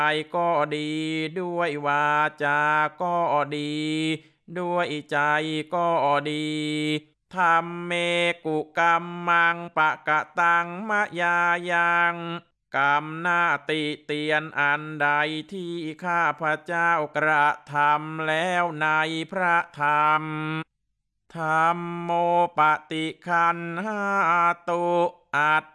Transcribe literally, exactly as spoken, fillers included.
กายก็ดีด้วยวาจาก็ดีด้วยใจก็ดีธรรมเมกุกรรมมังปะกะตังมะยายังกรรมหน้าติเตียนอันใดที่ข้าพระเจ้ากระทำแล้วในพระธรรมธัมโมปฏิคันหาตุอัต